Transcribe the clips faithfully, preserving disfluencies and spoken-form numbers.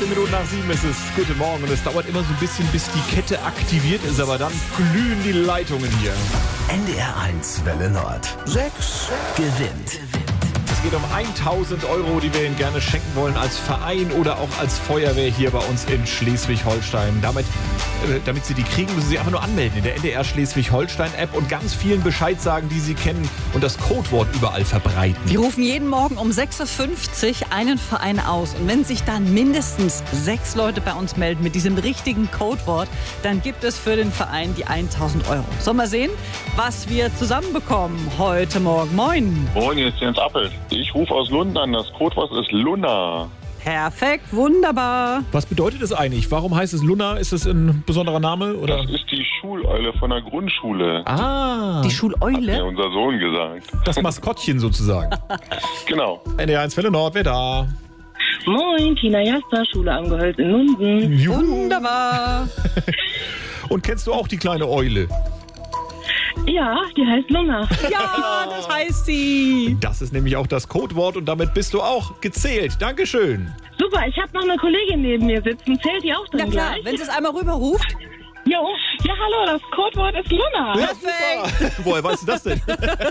achtzehn Minuten nach sieben ist es. Guten Morgen. Und es dauert immer so ein bisschen, bis die Kette aktiviert ist. Aber dann glühen die Leitungen hier. N D R eins Welle Nord. Sechs gewinnt. Es geht um tausend Euro, die wir Ihnen gerne schenken wollen als Verein oder auch als Feuerwehr hier bei uns in Schleswig-Holstein. Damit, äh, damit Sie die kriegen, müssen Sie einfach nur anmelden in der N D R Schleswig-Holstein-App und ganz vielen Bescheid sagen, die Sie kennen und das Codewort überall verbreiten. Wir rufen jeden Morgen um sechs Uhr fünfzig einen Verein aus. Und wenn sich dann mindestens sechs Leute bei uns melden mit diesem richtigen Codewort, dann gibt es für den Verein die tausend Euro. Sollen wir sehen, was wir zusammenbekommen heute Morgen? Moin. Moin, hier ist Jens Appelt. Ich rufe aus Lund an. Das Codewort ist Luna. Perfekt, wunderbar. Was bedeutet das eigentlich? Warum heißt es Luna? Ist das ein besonderer Name? Oder? Das ist die Schuleule von der Grundschule. Ah, Die Hat Schuleule? mir unser Sohn gesagt. das Maskottchen sozusagen. Genau. N D R eins Welle Nord, wer da? Moin, Tina Jasper, Schule am Gehölz in Lunden. Juhu. Wunderbar. Und kennst du auch die kleine Eule? Ja, die heißt Luna. Ja, das heißt sie. Das ist nämlich auch das Codewort und damit bist du auch gezählt. Dankeschön. Super, ich habe noch eine Kollegin neben mir sitzen. Zählt die auch dann Na klar, gleich? wenn sie es einmal rüberruft. Jo, ja, hallo, das Codewort ist Luna. Ja, super. Woher weißt du das denn?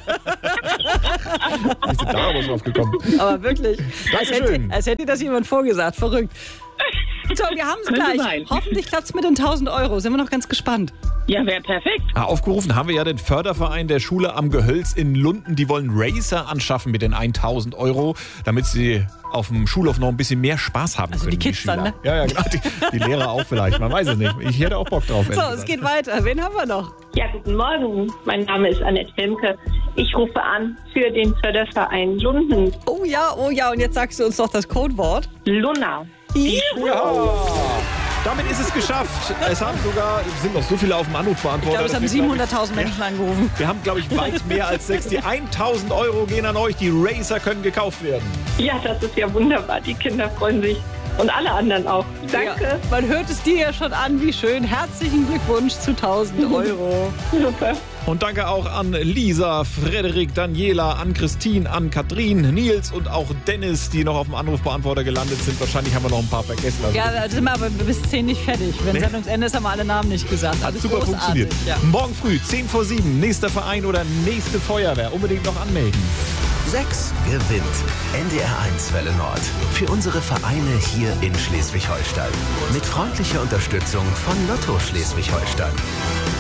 Wie sind da aber drauf gekommen? Aber wirklich, als hätte, Dankeschön. als hätte das jemand vorgesagt. Verrückt. So, wir haben es Könnte gleich. sein. Hoffentlich klappt es mit den tausend Euro. Sind wir noch ganz gespannt. Ja, wäre perfekt. Ah, aufgerufen haben wir ja den Förderverein der Schule am Gehölz in Lunden. Die wollen Racer anschaffen mit den tausend Euro, damit sie auf dem Schulhof noch ein bisschen mehr Spaß haben Also können. die Kids dann, Schüler. ne? Ja, ja, genau. Die, die Lehrer auch vielleicht. Man weiß es nicht. Ich hätte auch Bock drauf. So, ehrlich es gesagt. geht weiter. Wen haben wir noch? Ja, guten Morgen. Mein Name ist Annette Wilmke. Ich rufe an für den Förderverein Lunden. Oh ja, oh ja. Und jetzt sagst du uns doch das Codewort. Luna. Ja, damit ist es geschafft. Es haben sogar, es sind noch so viele auf dem Anrufbeantworter. Ich glaube, es haben dass wir, glaub siebenhunderttausend Menschen angerufen. ich, Wir haben, glaube ich, weit mehr als sechs. Die tausend Euro gehen an euch. Die Racer können gekauft werden. Ja, das ist ja wunderbar. Die Kinder freuen sich. Und alle anderen auch. Danke. Ja, man hört es dir ja schon an, wie schön. Herzlichen Glückwunsch zu tausend Euro. Super. Und danke auch an Lisa, Frederik, Daniela, an Christine, an Katrin, Nils und auch Dennis, die noch auf dem Anrufbeantworter gelandet sind. Wahrscheinlich haben wir noch ein paar vergessen. Also Ja, da sind wir aber bis zehn nicht fertig. Wenn Nee. Sendungsende ist, haben wir alle Namen nicht gesagt. hat Also super großartig, funktioniert. Ja. Morgen früh, zehn vor sieben, nächster Verein oder nächste Feuerwehr. Unbedingt noch anmelden. Sechs gewinnt. N D R eins Welle Nord. Für unsere Vereine hier in Schleswig-Holstein. Mit freundlicher Unterstützung von Lotto Schleswig-Holstein.